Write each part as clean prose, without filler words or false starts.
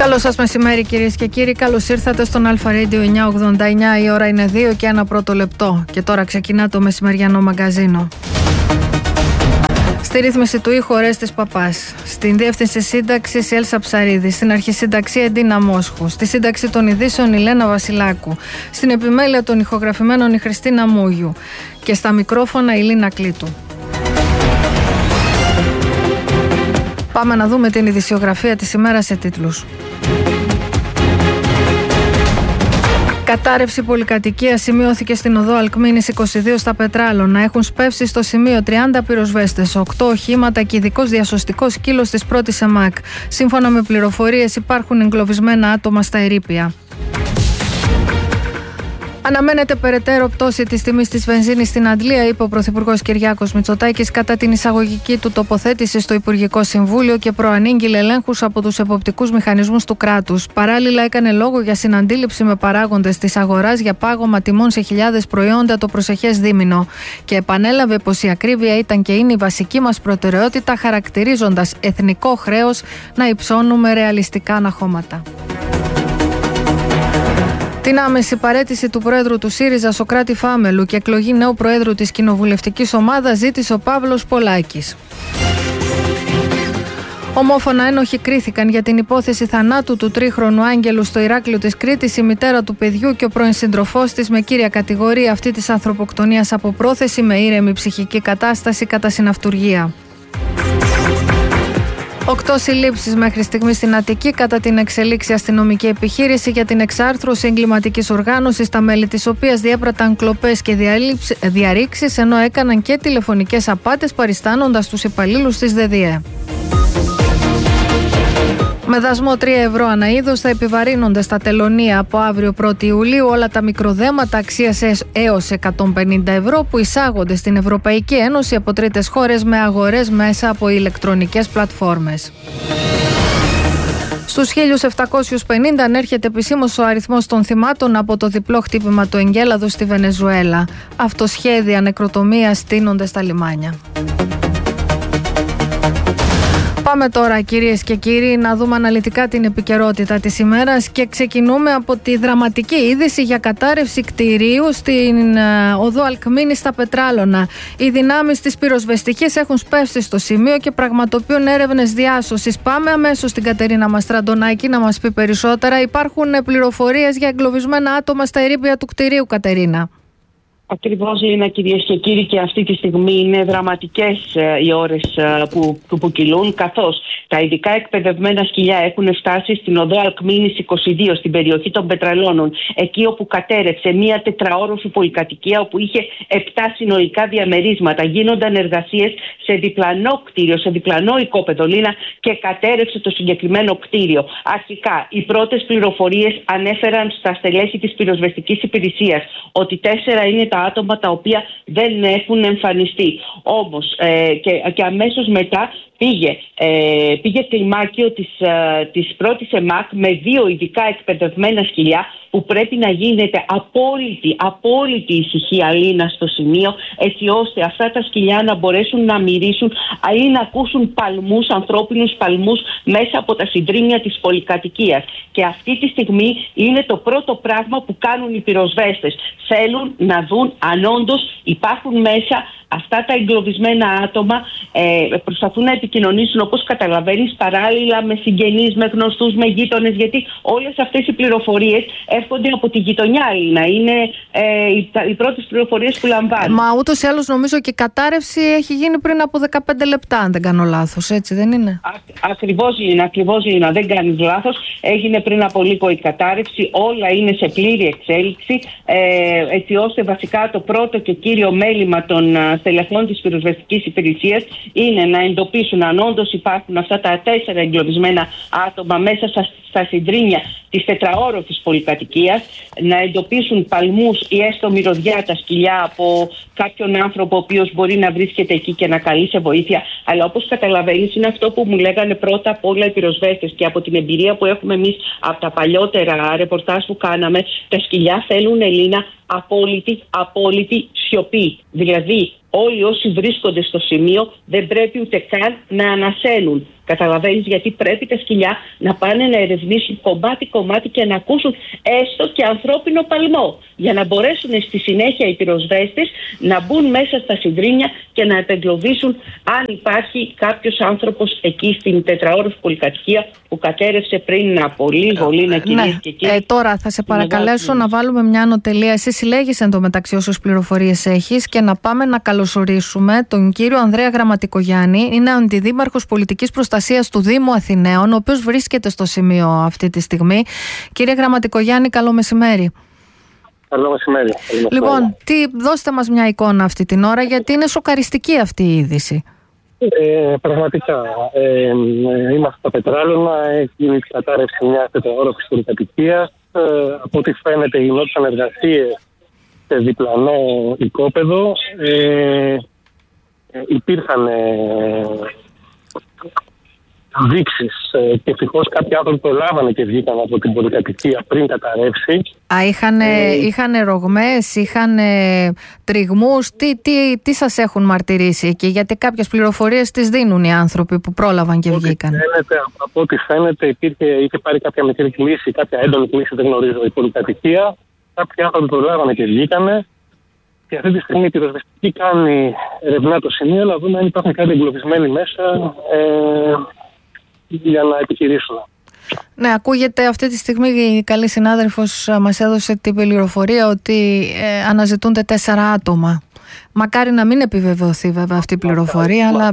Καλό σας μεσημέρι κυρίες και κύριοι, καλώς ήρθατε στον Αλφα Radio 989, η ώρα είναι 2 και 1 πρώτο λεπτό και τώρα ξεκινά το μεσημεριανό μαγκαζίνο. Στη ρύθμιση του ήχου Ορέστης Παπάς, στην διεύθυνση σύνταξης η Έλσα Ψαρίδη, στην αρχισυνταξία Εντίνα Μόσχου, στη σύνταξη των ειδήσεων η Λένα Βασιλάκου, στην επιμέλεια των ηχογραφημένων η Χριστίνα Μούγιου και στα μικρόφωνα η Λίνα Κλήτου. Πάμε να δούμε την ειδησιογραφία της ημέρας σε τίτλους. Κατάρρευση πολυκατοικίας σημειώθηκε στην οδό Αλκμήνης 22 στα Πετράλωνα. Έχουν σπεύσει στο σημείο 30 πυροσβέστες, 8 οχήματα και ειδικός διασωστικός σκύλος της πρώτης ΕΜΑΚ. Σύμφωνα με πληροφορίες, υπάρχουν εγκλωβισμένα άτομα στα ερείπια. Αναμένεται περαιτέρω πτώση της τιμής της βενζίνης στην Αντλία, είπε ο Πρωθυπουργός Κυριάκος Μητσοτάκης κατά την εισαγωγική του τοποθέτηση στο Υπουργικό Συμβούλιο και προανήγγειλε ελέγχους από τους εποπτικούς μηχανισμούς του κράτους. Παράλληλα, έκανε λόγο για συναντήληψη με παράγοντες της αγοράς για πάγωμα τιμών σε χιλιάδες προϊόντα το προσεχές δίμηνο. Και επανέλαβε πως η ακρίβεια ήταν και είναι η βασική μας προτεραιότητα, χαρακτηρίζοντας εθνικό χρέος να υψώνουμε ρεαλιστικά αναχώματα. Την άμεση παραίτηση του Πρόεδρου του ΣΥΡΙΖΑ Σωκράτη Φάμελου και εκλογή νέου Προέδρου της κοινοβουλευτικής ομάδας ζήτησε ο Παύλος Πολάκης. Ομόφωνα ένοχοι κρίθηκαν για την υπόθεση θανάτου του τρίχρονου Άγγελου στο Ηράκλειο της Κρήτης, η μητέρα του παιδιού και ο πρώην σύντροφός της, με κύρια κατηγορία αυτή της ανθρωποκτονίας από πρόθεση με ήρεμη ψυχική κατάσταση κατά συναυτουργία. 8 συλλήψεις μέχρι στιγμή στην Αττική κατά την εξελίξη αστυνομική επιχείρηση για την εξάρθρωση εγκληματικής οργάνωσης, τα μέλη της οποίας διέπραταν κλοπές και διαρρήξεις, ενώ έκαναν και τηλεφωνικές απάτες παριστάνοντας τους υπαλλήλους της ΔΔΕ. Με δασμό 3 ευρώ ανά είδος θα επιβαρύνονται στα τελωνεία από αύριο 1η Ιουλίου όλα τα μικροδέματα αξίας έως 150 ευρώ που εισάγονται στην Ευρωπαϊκή Ένωση από τρίτες χώρες με αγορές μέσα από ηλεκτρονικές πλατφόρμες. Στους 1.750 ανέρχεται επισήμως ο αριθμός των θυμάτων από το διπλό χτύπημα του εγκέλαδου στη Βενεζουέλα. Αυτοσχέδια νεκροτομίας στείνονται στα λιμάνια. Πάμε τώρα κυρίες και κύριοι να δούμε αναλυτικά την επικαιρότητα της ημέρας και ξεκινούμε από τη δραματική είδηση για κατάρρευση κτηρίου στην οδό Αλκμήνη στα Πετράλωνα. Οι δυνάμεις της πυροσβεστικής έχουν σπεύσει στο σημείο και πραγματοποιούν έρευνες διάσωσης. Πάμε αμέσως στην Κατερίνα Μαστραντονάκη να μας πει περισσότερα. Υπάρχουν πληροφορίες για εγκλωβισμένα άτομα στα ερείπια του κτηρίου, Κατερίνα. Ακριβώς, Λίνα, κυρίες και κύριοι, και αυτή τη στιγμή είναι δραματικές οι ώρες που κυλούν, καθώς τα ειδικά εκπαιδευμένα σκυλιά έχουν φτάσει στην οδό Αλκμήνης 22, στην περιοχή των Πετραλώνων, εκεί όπου κατέρευσε μία τετραόροφη πολυκατοικία όπου είχε 7 συνολικά διαμερίσματα. Γίνονταν εργασίες σε διπλανό κτίριο, σε διπλανό οικόπεδο, Λίνα, και κατέρευσε το συγκεκριμένο κτίριο. Αρχικά, οι πρώτες πληροφορίες ανέφεραν στα στελέχη της πυροσβεστικής υπηρεσίας ότι 4 είναι τα άτομα τα οποία δεν έχουν εμφανιστεί. Όμως και αμέσως μετά πήγε κλιμάκιο της πρώτης ΕΜΑΚ με 2 ειδικά εκπαιδευμένα σκυλιά, που πρέπει να γίνεται απόλυτη ησυχία, Λίνα, στο σημείο, έτσι ώστε αυτά τα σκυλιά να μπορέσουν να μυρίσουν ή να ακούσουν παλμούς, ανθρώπινους παλμούς μέσα από τα συντρίμμια της πολυκατοικίας. Και αυτή τη στιγμή είναι το πρώτο πράγμα που κάνουν οι πυροσβέστες. Θέλουν να δουν αν όντως υπάρχουν μέσα αυτά τα εγκλωβισμένα άτομα. Προσπαθούν να επικοινωνήσουν, όπως καταλαβαίνεις, παράλληλα με συγγενείς, με γνωστούς, με γείτονες, γιατί όλες αυτές οι πληροφορίες έρχονται από τη γειτονιά, Λίνα. Είναι οι πρώτες πληροφορίες που λαμβάνουν. Μα ούτως ή άλλως νομίζω και η κατάρρευση έχει γίνει πριν από 15 λεπτά, αν δεν κάνω λάθος, έτσι δεν είναι? Ακριβώς, Λίνα, δεν κάνεις λάθος. Έγινε πριν από λίγο η κατάρρευση, όλα είναι σε πλήρη εξέλιξη, έτσι ώστε βασικά το πρώτο και κύριο μέλημα των στελεχών της πυροσβεστικής υπηρεσίας είναι να εντοπίσουν αν όντως υπάρχουν αυτά τα 4 εγκλωβισμένα άτομα μέσα στα συντρίμμια της τετραόροφης πολυκατοικίας, να εντοπίσουν παλμούς ή έστω μυρωδιά τα σκυλιά από κάποιον άνθρωπο ο οποίος μπορεί να βρίσκεται εκεί και να καλεί σε βοήθεια. Αλλά όπως καταλαβαίνεις, είναι αυτό που μου λέγανε πρώτα απ' όλα οι πυροσβέστες, και από την εμπειρία που έχουμε εμείς από τα παλιότερα ρεπορτάζ που κάναμε, τα σκυλιά θέλουν, Ελίνα, απόλυτη σιωπή. Δηλαδή όλοι όσοι βρίσκονται στο σημείο δεν πρέπει ούτε καν να ανασένουν. Καταλαβαίνεις, γιατί πρέπει τα σκυλιά να πάνε να ερευνήσουν κομμάτι-κομμάτι και να ακούσουν έστω και ανθρώπινο παλμό, για να μπορέσουν στη συνέχεια οι πυροσβέστες να μπουν μέσα στα συντρίμμια και να επεγκλωβίσουν αν υπάρχει κάποιος άνθρωπος εκεί στην τετραόροφη πολυκατοικία που κατέρευσε πριν από λίγο, κυρίες και κύριοι. Τώρα θα σε παρακαλέσω να βάλουμε μια ανωτελεία. Εσύ συλλέγεις εντωμεταξύ όσες πληροφορίες έχεις και να πάμε να καλωσορίσουμε τον κύριο Ανδρέα Γραμματικογιάννη. Είναι αντιδήμαρχος πολιτικής προστασίας του Δήμου Αθηναίων, ο οποίος βρίσκεται στο σημείο αυτή τη στιγμή. Κύριε Γραμματικογιάννη, καλό μεσημέρι. Καλό μεσημέρι. Λοιπόν, δώστε μας μια εικόνα αυτή την ώρα, γιατί είναι σοκαριστική αυτή η είδηση. Πραγματικά. Είμαστε στα Πετράλωνα, έχει γίνει κατάρρευση μια τετραόροφης πολυκατοικίας. Από ό,τι φαίνεται γινόντουσαν εργασίες σε διπλανό οικόπεδο. Υπήρχαν δείξεις και ευτυχώς κάποιοι άνθρωποι προλάβανε και βγήκαν από την πολυκατοικία πριν καταρρεύσει. Είχαν ρογμές, είχαν τριγμούς, τι σας έχουν μαρτυρήσει εκεί, γιατί κάποιες πληροφορίες τις δίνουν οι άνθρωποι που πρόλαβαν και βγήκαν. Από ό,τι φαίνεται είχε πάρει κάποια μικρή κλίση, κάποια έντονη κλίση, δεν γνωρίζω, η πολυκατοικία. Κάποιοι άνθρωποι προλάβανε και βγήκανε. Και αυτή τη στιγμή η πυροσβεστική κάνει ερευνά το σημείο, να δούμε αν υπάρχουν κάτι εγκλωβισμένοι μέσα για να επιχειρήσουν. Ναι, ακούγεται αυτή τη στιγμή η καλή συνάδελφος μας έδωσε την πληροφορία ότι αναζητούνται 4 άτομα. Μακάρι να μην επιβεβαιωθεί βέβαια αυτή η πληροφορία, αλλά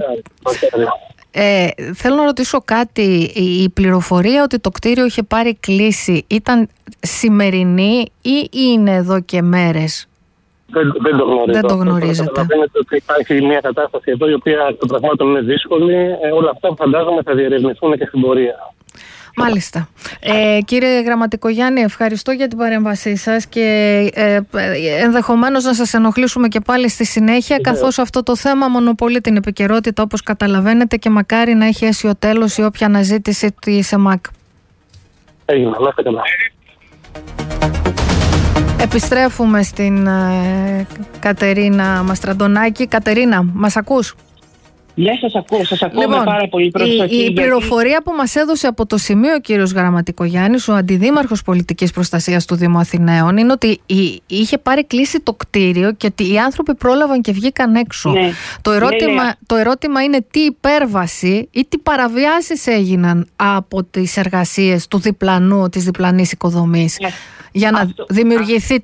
θέλω να ρωτήσω κάτι. Η πληροφορία ότι το κτίριο είχε πάρει κλίση ήταν σημερινή ή είναι εδώ και μέρες? Δεν το γνωρίζετε. Καταλαβαίνετε ότι υπάρχει μια κατάσταση εδώ η οποία των πραγμάτων είναι δύσκολη. Όλα αυτά φαντάζομαι θα διερευνηθούν και στην πορεία. Μάλιστα. Κύριε Γραμματικογιάννη, ευχαριστώ για την παρέμβασή σας και ενδεχομένως να σας ενοχλήσουμε και πάλι στη συνέχεια, καθώς αυτό το θέμα μονοπολεί την επικαιρότητα, όπως καταλαβαίνετε, και μακάρι να έχει αίσιο τέλος η όποια αναζήτηση της ΕΜΑΚ. Έγινε, να είστε καλά. Επιστρέφουμε στην Κατερίνα Μαστραντονάκη. Κατερίνα, μας ακούς? Ναι, σας ακούω με πάρα πολύ προσοχή. Η πληροφορία που μας έδωσε από το σημείο ο κύριος Γραμματικογιάννης, ο αντιδήμαρχος πολιτικής προστασίας του Δήμου Αθηναίων, είναι ότι είχε πάρει κλίση το κτίριο και ότι οι άνθρωποι πρόλαβαν και βγήκαν έξω. Ναι. Το ερώτημα είναι τι υπέρβαση ή τι παραβιάσεις έγιναν από τις εργασίες του διπλανού, της διπλανής οικοδομής. Ναι. Για να δημιουργηθεί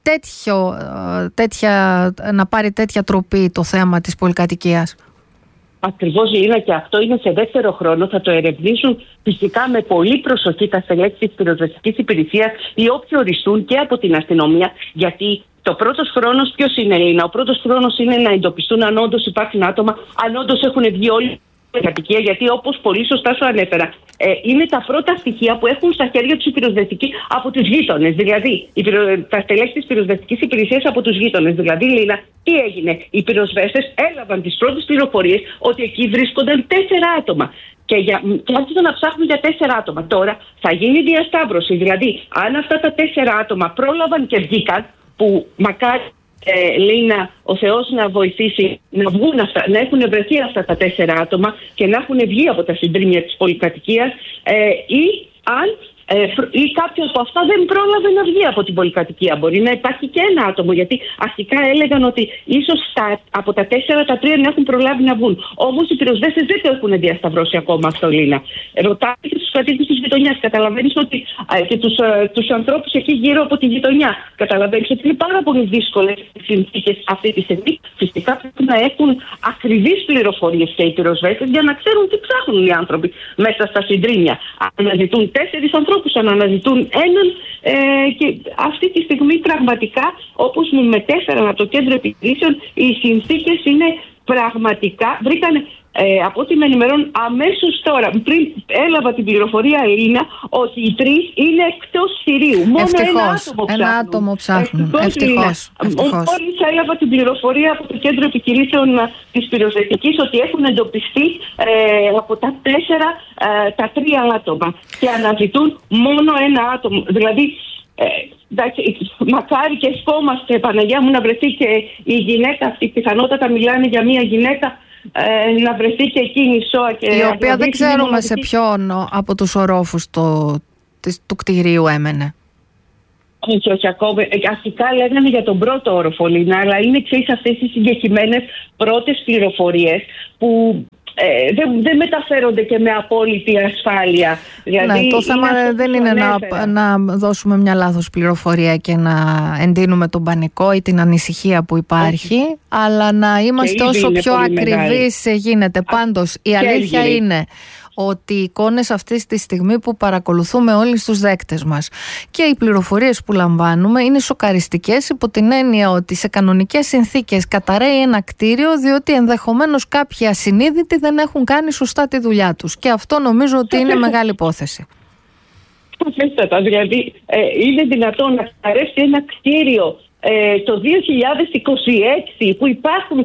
να πάρει τέτοια τροπή το θέμα της πολυκατοικίας. Ακριβώς, Λίνα, και αυτό είναι σε δεύτερο χρόνο. Θα το ερευνήσουν φυσικά με πολύ προσοχή τα στελέχη της πυροσβεστικής υπηρεσίας ή όποιοι οριστούν και από την αστυνομία. Γιατί το πρώτος χρόνος ποιος είναι, Λίνα? Ο πρώτος χρόνος είναι να εντοπιστούν αν όντως υπάρχουν άτομα, αν όντως έχουν βγει όλοι κατοικία, γιατί όπως πολύ σωστά σου ανέφερα, είναι τα πρώτα στοιχεία που έχουν στα χέρια τους οι πυροσβεστικοί από τους γείτονες. Δηλαδή, τα στελέχη της πυροσβεστικής υπηρεσίας από τους γείτονες. Δηλαδή, Λίνα, τι έγινε? Οι πυροσβέστες έλαβαν τις πρώτες πληροφορίες ότι εκεί βρίσκονταν 4 άτομα. Και άρχισαν να ψάχνουν για 4 άτομα. Τώρα θα γίνει διασταύρωση. Δηλαδή, αν αυτά τα 4 άτομα πρόλαβαν και βγήκαν, που μακάρι, Λίνα, ο Θεός να βοηθήσει να βγουν να έχουν βρεθεί αυτά τα 4 άτομα και να έχουν βγει από τα συντρίμμια της πολυκατοικίας, ή κάποιος από αυτά δεν πρόλαβε να βγει από την πολυκατοικία. Μπορεί να υπάρχει και ένα άτομο, γιατί αρχικά έλεγαν ότι ίσως από τα 4 τα 3 να έχουν προλάβει να βγουν. Όμως οι πυροσβέστες δεν το έχουν διασταυρώσει ακόμα αυτό, Λίνα. Ρωτάνε και τους κατοίκους της γειτονιάς. Καταλαβαίνεις ότι και τους ανθρώπους εκεί γύρω από τη γειτονιά. Καταλαβαίνεις ότι είναι πάρα πολύ δύσκολες οι συνθήκες αυτή τη στιγμή. Φυσικά πρέπει να έχουν ακριβείς πληροφορίες και οι πυροσβέστες για να ξέρουν τι ψάχνουν οι άνθρωποι μέσα στα συντρίμμια. Αναζητούν 4 ανθρώπους, αν αναζητούν έναν, και αυτή τη στιγμή πραγματικά, όπως μου μετέφεραν από το κέντρο επικρίσεων, οι συνθήκες είναι πραγματικά, βρήκανε, από ό,τι με ενημερώνουν αμέσως τώρα, πριν έλαβα την πληροφορία, Ελίνα, ότι οι 3 είναι εκτός θηρίου. Μόνο ένα άτομο ψάχνουν. Ευτυχώς. Μόλις έλαβα την πληροφορία από το κέντρο επικοινήσεων της πυροσβεστικής ότι έχουν εντοπιστεί από τα 4 τα 3 άτομα και αναζητούν μόνο ένα άτομο. Δηλαδή, Εντάξει, μακάρι και ευχόμαστε, Παναγιά μου, να βρεθεί και η γυναίκα αυτή. Πιθανότατα μιλάνε για μια γυναίκα να βρεθεί και εκείνη η ΣΟΑ. Και η οποία δεν ξέρουμε σε ποιον από τους ορόφους του κτηρίου έμενε. Όχι ακόμα. Αρχικά λέγανε για τον πρώτο όροφο, Λίνα, αλλά είναι εξής αυτές οι συγκεκριμένες πρώτες πληροφορίες που δεν μεταφέρονται και με απόλυτη ασφάλεια. Δηλαδή, το θέμα δεν είναι να δώσουμε μια λάθος πληροφορία και να εντείνουμε τον πανικό ή την ανησυχία που υπάρχει, αλλά να είμαστε όσο πιο ακριβείς γίνεται. Πάντως η αλήθεια είναι ότι οι εικόνες αυτή τη στιγμή που παρακολουθούμε όλοι στους δέκτες μας και οι πληροφορίες που λαμβάνουμε είναι σοκαριστικές, υπό την έννοια ότι σε κανονικές συνθήκες καταρρέει ένα κτίριο διότι ενδεχομένως κάποιοι ασυνείδητοι δεν έχουν κάνει σωστά τη δουλειά τους, και αυτό νομίζω ότι είναι μεγάλη υπόθεση. Δηλαδή είναι δυνατόν να καταρρεύσει ένα κτίριο το 2026 που υπάρχουν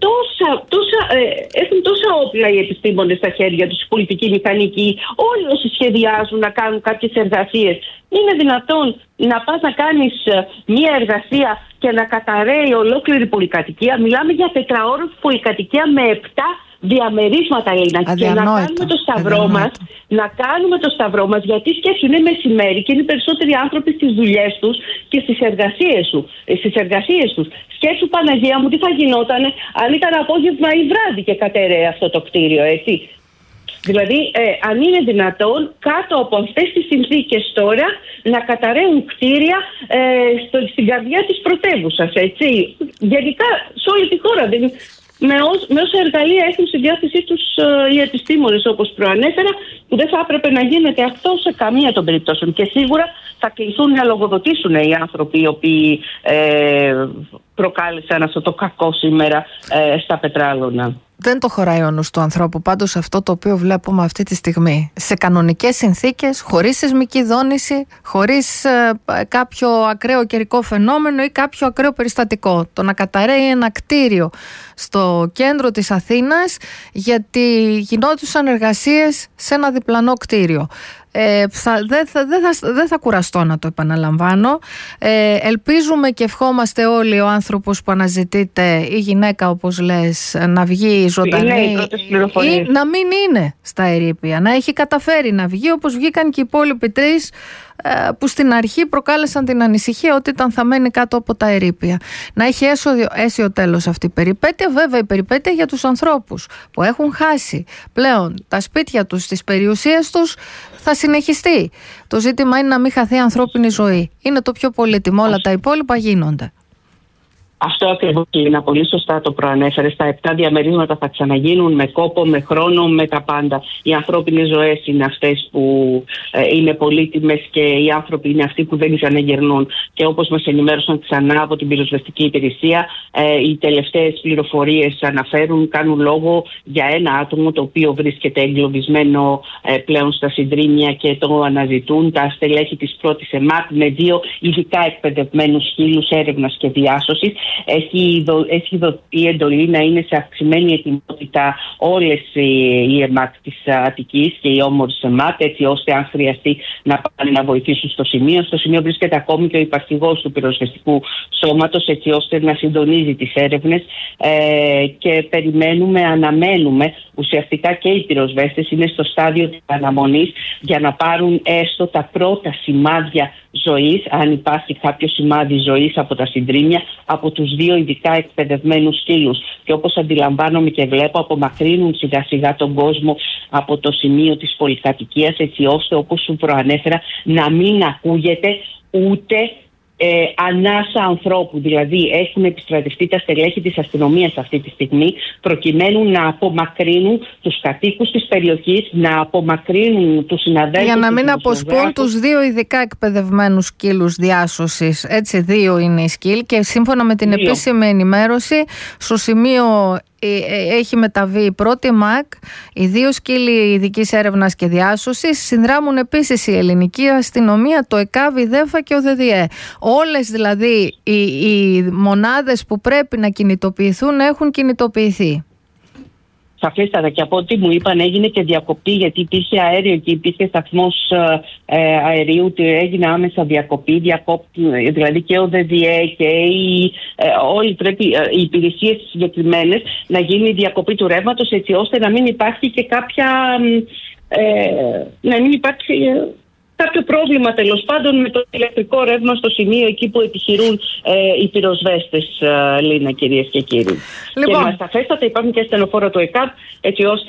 έχουν τόσα όπλα οι επιστήμονες στα χέρια τους, οι πολιτικοί, μηχανικοί, όλοι όσοι σχεδιάζουν να κάνουν κάποιες εργασίες. Είναι δυνατόν να πας να κάνεις μία εργασία και να καταρρέει ολόκληρη πολυκατοικία? Μιλάμε για τετραόροφη πολυκατοικία με 7 διαμερίσματα, Λίνα. Και να κάνουμε το σταυρό μας. Να κάνουμε το σταυρό μας, γιατί σκέψου, είναι μεσημέρι και είναι περισσότεροι άνθρωποι στις δουλειές τους και στις εργασίες τους. Σκέψου, Παναγία μου, τι θα γινόταν αν ήταν απόγευμα ή βράδυ και κατέρεε αυτό το κτίριο, έτσι. Δηλαδή, αν είναι δυνατόν κάτω από αυτές τις συνθήκες τώρα να καταραίουν κτίρια στην καρδιά της πρωτεύουσας, έτσι. Γενικά σε όλη τη χώρα. Με όσα εργαλεία έχουν στη διάθεσή τους οι επιστήμονες, όπως προανέφερα, που δεν θα έπρεπε να γίνεται αυτό σε καμία των περιπτώσεων. Και σίγουρα θα κληθούν να λογοδοτήσουν οι άνθρωποι οι οποίοι προκάλεσαν αυτό το κακό σήμερα στα πετράλωνα. Δεν το χωράει ο νους του ανθρώπου πάντως αυτό το οποίο βλέπουμε αυτή τη στιγμή. Σε κανονικές συνθήκες, χωρίς σεισμική δόνηση, χωρίς κάποιο ακραίο καιρικό φαινόμενο ή κάποιο ακραίο περιστατικό. Το να καταρρέει ένα κτίριο στο κέντρο της Αθήνας γιατί γινόντουσαν εργασίες σε ένα διπλανό κτίριο. Δεν θα κουραστώ να το επαναλαμβάνω. Ελπίζουμε και ευχόμαστε όλοι ο άνθρωπος που αναζητείται, η γυναίκα όπως λες, να βγει ζωντανή ή να μην είναι στα ερείπια, να έχει καταφέρει να βγει όπως βγήκαν και οι υπόλοιποι τρεις που στην αρχή προκάλεσαν την ανησυχία ότι ήταν θαμμένοι κάτω από τα ερείπια. Να έχει αίσιο τέλος αυτή η περιπέτεια. Βέβαια, η περιπέτεια για τους ανθρώπους που έχουν χάσει πλέον τα σπίτια τους, τις περιουσίες τους, θα συνεχιστεί. Το ζήτημα είναι να μην χαθεί ανθρώπινη ζωή. Είναι το πιο πολύτιμο. Όλα τα υπόλοιπα γίνονται. Αυτό ακριβώς, Λίνα, πολύ σωστά το προανέφερες. Τα 7 διαμερίσματα θα ξαναγίνουν με κόπο, με χρόνο, με τα πάντα. Οι ανθρώπινες ζωές είναι αυτές που είναι πολύτιμες και οι άνθρωποι είναι αυτοί που δεν ξαναγερνούν. Και όπως μας ενημέρωσαν ξανά από την πυροσβεστική υπηρεσία, οι τελευταίες πληροφορίες κάνουν λόγο για ένα άτομο το οποίο βρίσκεται εγκλωβισμένο πλέον στα συντρίμμια και το αναζητούν τα στελέχη της πρώτης ΕΜΑΤ με 2 ειδικά εκπαιδευμένους χείλους έρευνας και διάσωσης. Έχει δοθεί εντολή να είναι σε αυξημένη ετοιμότητα όλες οι ΕΜΑΤ της Αττικής και οι όμορες ΕΜΑΤ, έτσι ώστε αν χρειαστεί να πάνε να βοηθήσουν στο σημείο. Στο σημείο βρίσκεται ακόμη και ο υπαρχηγός του πυροσβεστικού σώματος, έτσι ώστε να συντονίζει τις έρευνες και αναμένουμε ουσιαστικά και οι πυροσβέστες είναι στο στάδιο της αναμονής για να πάρουν έστω τα πρώτα σημάδια ζωής, αν υπάρχει κάποιο σημάδι ζωής από τα συντρίμμια, από τους 2 ειδικά εκπαιδευμένους σκύλους. Και όπως αντιλαμβάνομαι και βλέπω, απομακρύνουν σιγά σιγά τον κόσμο από το σημείο της πολυκατοικίας, έτσι ώστε, όπως σου προανέφερα, να μην ακούγεται ούτε ανάσα ανθρώπου. Δηλαδή έχουν επιστρατευτεί τα στελέχη της αστυνομίας αυτή τη στιγμή προκειμένου να απομακρύνουν τους κατοίκους της περιοχής, να απομακρύνουν τους συναδέλφους, για να μην αποσπούν τους 2 ειδικά εκπαιδευμένους σκύλους διάσωσης. Έτσι, 2 είναι οι σκύλοι και σύμφωνα με την επίσημη ενημέρωση στο σημείο έχει μεταβεί η πρώτη ΜΑΚ, οι 2 σκύλοι ειδικής έρευνας και διάσωσης, συνδράμουν επίσης η ελληνική αστυνομία, το ΕΚΑΒ, η ΔΕΦΑ και ο ΔΔΕ. Όλες δηλαδή οι μονάδες που πρέπει να κινητοποιηθούν έχουν κινητοποιηθεί. Σαφέστατα, και από ό,τι μου είπαν έγινε και διακοπή, γιατί υπήρχε αέριο και υπήρχε σταθμός αερίου, έγινε άμεσα διακοπή, δηλαδή και ο ΔΔΕ και όλοι πρέπει, οι υπηρεσίες συγκεκριμένες, να γίνει η διακοπή του ρεύματος, έτσι ώστε να μην υπάρχει και να μην υπάρξει κάποιο πρόβλημα τέλος πάντων με το ηλεκτρικό ρεύμα στο σημείο εκεί που επιχειρούν οι πυροσβέστες, Λίνα, κυρίες και κύριοι. Λοιπόν. Και σαφέστατα υπάρχουν και στενοφόρα του ΕΚΑΠ, έτσι ώστε